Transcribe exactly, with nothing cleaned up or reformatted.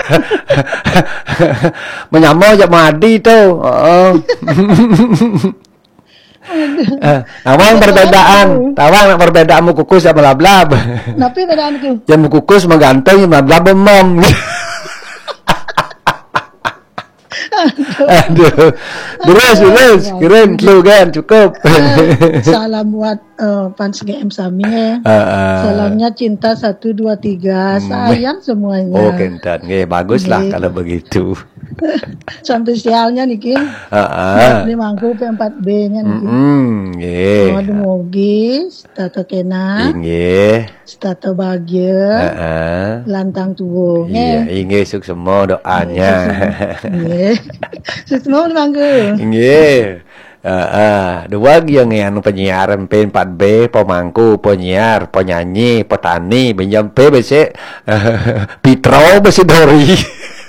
Menyamau jak madi tuh. Oh. Eh, tawang perbedaan, tawang perbedaan mu kukus sama lablab. Napi bedaan ku? Yang mu kukus mengganteng, yang lablab memom. Aduh, terus terus, keren slogan cukup. Salam buat uh, fans G M Sami ya. Uh, uh. Salamnya cinta satu dua tiga, sayang semuanya. Oh kentan, nge bagus lah kalau begitu. Sampai sialnya nih King. Heeh. Ini mangku P empat B-nya nih. Heeh, nggih. Waduh mogi, tato kena. Nggih. Tato bahagia. Heeh. Lantang tuwo. Iya, nggih suk semua doanya. Nggih. Suk semua mangku. Nggih. Heeh, dua yang anu penyiar P empat B, pemangku, penyiar, penyanyi, petani, pinjam P bese Pitro besi Dori.